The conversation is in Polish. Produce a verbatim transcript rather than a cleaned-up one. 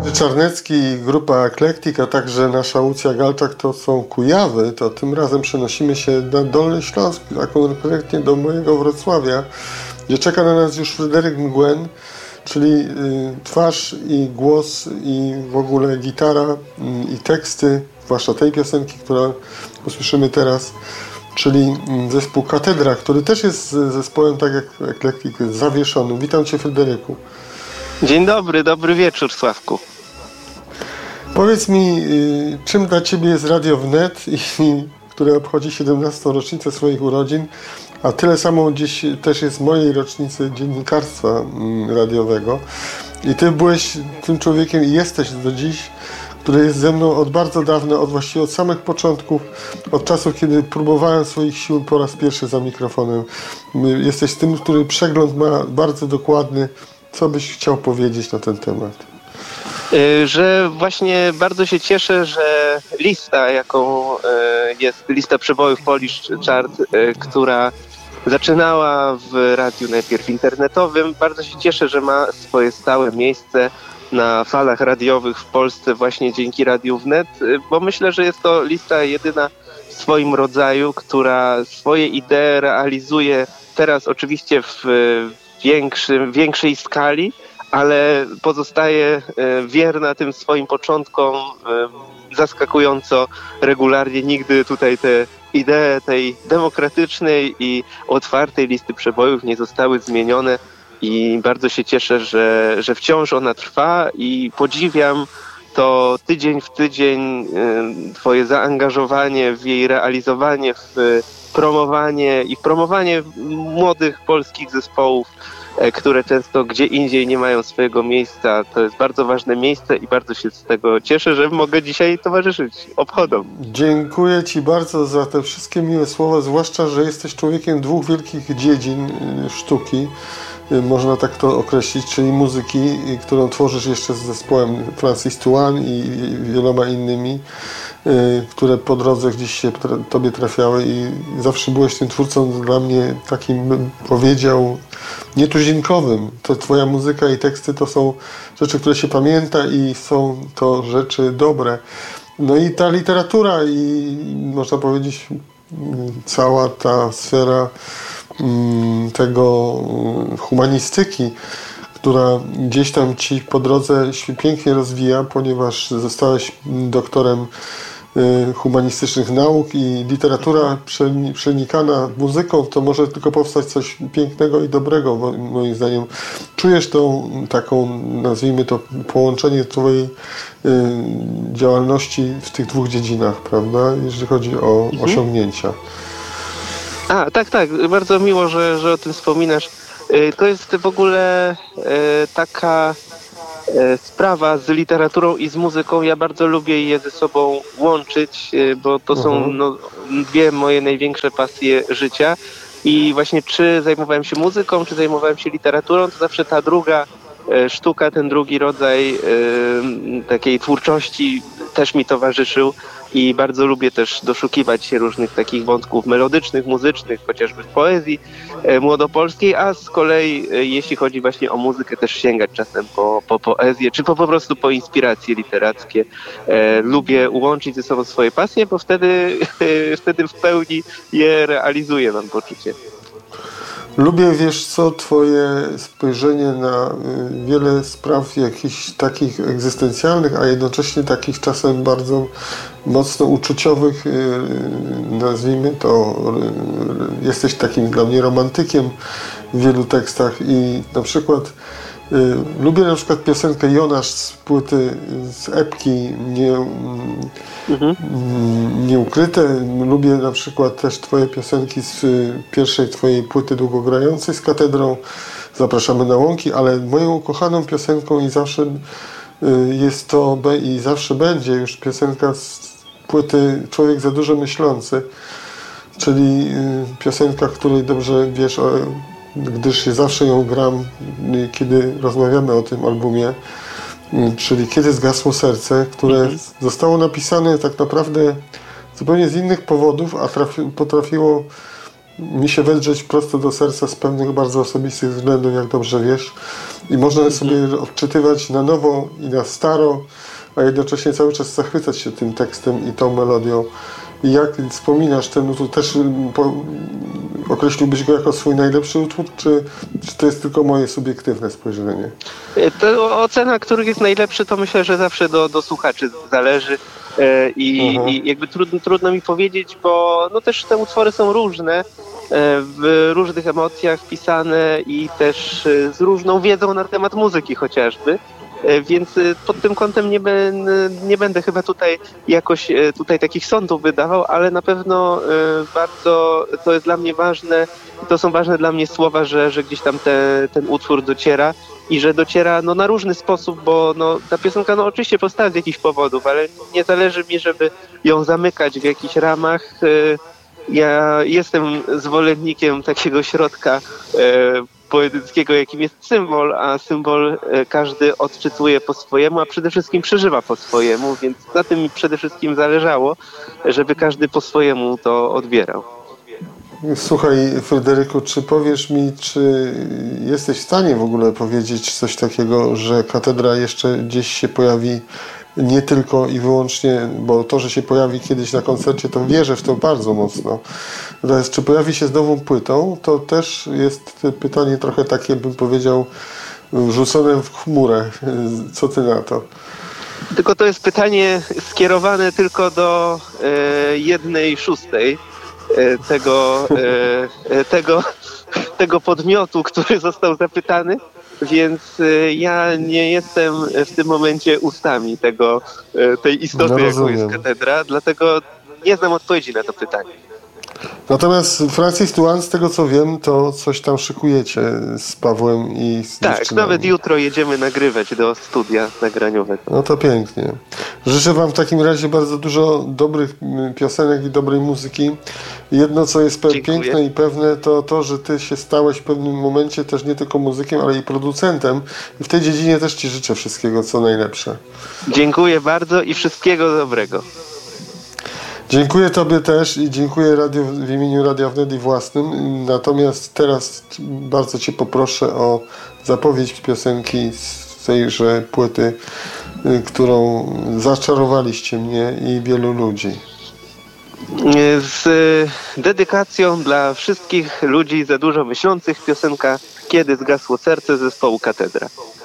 Czarnecki i grupa Eklektik, a także nasza Łucja Galczak to są Kujawy, to tym razem przenosimy się na Dolny Śląsk, a konkretnie do mojego Wrocławia, gdzie czeka na nas już Fryderyk Mgłen, czyli y, twarz i głos i w ogóle gitara y, i teksty, zwłaszcza tej piosenki, którą usłyszymy teraz, czyli zespół Katedra, który też jest zespołem, tak jak Eklektik, zawieszonym. Witam Cię, Fryderyku. Dzień dobry, dobry wieczór, Sławku. Powiedz mi, czym dla Ciebie jest Radio Wnet, i, które obchodzi siedemnastą rocznicę swoich urodzin, a tyle samo dziś też jest mojej rocznicy dziennikarstwa radiowego. I Ty byłeś tym człowiekiem i jesteś do dziś, który jest ze mną od bardzo dawna, od właściwie od samych początków, od czasów, kiedy próbowałem swoich sił po raz pierwszy za mikrofonem. Jesteś tym, który przegląd ma bardzo dokładny. Co byś chciał powiedzieć na ten temat? Że właśnie bardzo się cieszę, że lista, jaką jest lista przebojów Polish Chart, która zaczynała w radiu najpierw internetowym, bardzo się cieszę, że ma swoje stałe miejsce na falach radiowych w Polsce właśnie dzięki Radiu Wnet, bo myślę, że jest to lista jedyna w swoim rodzaju, która swoje idee realizuje teraz oczywiście w większym, większej skali, ale pozostaje wierna tym swoim początkom zaskakująco regularnie. Nigdy tutaj te idee tej demokratycznej i otwartej listy przebojów nie zostały zmienione i bardzo się cieszę, że, że wciąż ona trwa i podziwiam to tydzień w tydzień Twoje zaangażowanie w jej realizowanie, w promowanie i w promowanie młodych polskich zespołów, które często gdzie indziej nie mają swojego miejsca. To jest bardzo ważne miejsce i bardzo się z tego cieszę, że mogę dzisiaj towarzyszyć obchodom. Dziękuję Ci bardzo za te wszystkie miłe słowa, zwłaszcza, że jesteś człowiekiem dwóch wielkich dziedzin sztuki, można tak to określić, czyli muzyki, którą tworzysz jeszcze z zespołem Francis Tuan i wieloma innymi, które po drodze gdzieś się Tobie trafiały i zawsze byłeś tym twórcą dla mnie takim, bym powiedział, nietuzinkowym. To Twoja muzyka i teksty to są rzeczy, które się pamięta i są to rzeczy dobre. No i ta literatura i można powiedzieć cała ta sfera tego humanistyki, która gdzieś tam Ci po drodze się pięknie rozwija, ponieważ zostałeś doktorem humanistycznych nauk i literatura przenikana muzyką, to może tylko powstać coś pięknego i dobrego, moim zdaniem. Czujesz tą taką, nazwijmy to, połączenie Twojej działalności w tych dwóch dziedzinach, prawda, jeżeli chodzi o mhm. osiągnięcia. A, tak, tak. Bardzo miło, że, że o tym wspominasz. To jest w ogóle taka sprawa z literaturą i z muzyką. Ja bardzo lubię je ze sobą łączyć, bo to są uh-huh. no, dwie moje największe pasje życia. I właśnie czy zajmowałem się muzyką, czy zajmowałem się literaturą, to zawsze ta druga sztuka, ten drugi rodzaj takiej twórczości też mi towarzyszył. I bardzo lubię też doszukiwać się różnych takich wątków melodycznych, muzycznych, chociażby w poezji e, młodopolskiej, a z kolei e, jeśli chodzi właśnie o muzykę, też sięgać czasem po, po poezję, czy po, po prostu po inspiracje literackie. E, lubię łączyć ze sobą swoje pasje, bo wtedy, e, wtedy w pełni je realizuję, mam poczucie. Lubię, wiesz co, Twoje spojrzenie na wiele spraw jakichś takich egzystencjalnych, a jednocześnie takich czasem bardzo mocno uczuciowych, nazwijmy to, jesteś takim dla mnie romantykiem w wielu tekstach i na przykład lubię na przykład piosenkę Jonasz z płyty, z epki nie, mhm. Nieukryte. Lubię na przykład też Twoje piosenki z pierwszej Twojej płyty długogrającej z Katedrą. Zapraszamy na łąki, ale moją ukochaną piosenką i zawsze jest to i zawsze będzie już piosenka z płyty Człowiek za dużo myślący, czyli piosenka, której dobrze wiesz, gdyż zawsze ją gram, kiedy rozmawiamy o tym albumie, czyli Kiedy zgasło serce, które mhm. zostało napisane tak naprawdę zupełnie z innych powodów, a trafi, potrafiło mi się wedrzeć prosto do serca z pewnych bardzo osobistych względów, jak dobrze wiesz. I można mm-hmm. sobie odczytywać na nowo i na staro, a jednocześnie cały czas zachwycać się tym tekstem i tą melodią. I jak wspominasz ten utwór, też po, określiłbyś go jako swój najlepszy utwór, czy, czy to jest tylko moje subiektywne spojrzenie? To ocena, który jest najlepszy, to myślę, że zawsze do, do słuchaczy zależy. I, i jakby trudno, trudno mi powiedzieć, bo no też te utwory są różne, w różnych emocjach pisane i też z różną wiedzą na temat muzyki chociażby. Więc pod tym kątem nie, ben, nie będę chyba tutaj jakoś tutaj takich sądów wydawał, ale na pewno bardzo to jest dla mnie ważne, to są ważne dla mnie słowa, że, że gdzieś tam te, ten utwór dociera i że dociera no, na różny sposób, bo no, ta piosenka no, oczywiście powstała z jakichś powodów, ale nie zależy mi, żeby ją zamykać w jakichś ramach. Ja jestem zwolennikiem takiego środka poetyckiego, jakim jest symbol, a symbol każdy odczytuje po swojemu, a przede wszystkim przeżywa po swojemu, więc na tym mi przede wszystkim zależało, żeby każdy po swojemu to odbierał. Słuchaj, Fryderyku, czy powiesz mi, czy jesteś w stanie w ogóle powiedzieć coś takiego, że katedra jeszcze gdzieś się pojawi nie tylko i wyłącznie, bo to, że się pojawi kiedyś na koncercie, to wierzę w to bardzo mocno. Natomiast czy pojawi się z nową płytą, to też jest pytanie trochę takie, bym powiedział, wrzucone w chmurę. Co ty na to? Tylko to jest pytanie skierowane tylko do e, jednej szóstej e, tego, e, tego, tego podmiotu, który został zapytany. Więc ja nie jestem w tym momencie ustami tego, tej istoty, no, jaką jest katedra, dlatego nie znam odpowiedzi na to pytanie. Natomiast Francis Tuan, z tego co wiem, to coś tam szykujecie z Pawłem i z Tak, dziewczynami. Nawet jutro jedziemy nagrywać do studia nagraniowego. No to pięknie. Życzę wam w takim razie bardzo dużo dobrych piosenek i dobrej muzyki. Jedno, co jest pe- piękne i pewne, to to, że ty się stałeś w pewnym momencie też nie tylko muzykiem, ale i producentem. I w tej dziedzinie też ci życzę wszystkiego, co najlepsze. Dziękuję bardzo i wszystkiego dobrego. Dziękuję tobie też i dziękuję radio, w imieniu Radia Wnet i własnym. Natomiast teraz bardzo cię poproszę o zapowiedź piosenki z tejże płyty, którą zaczarowaliście mnie i wielu ludzi. Z dedykacją dla wszystkich ludzi za dużo myślących, piosenka Kiedy zgasło serce zespołu Katedra.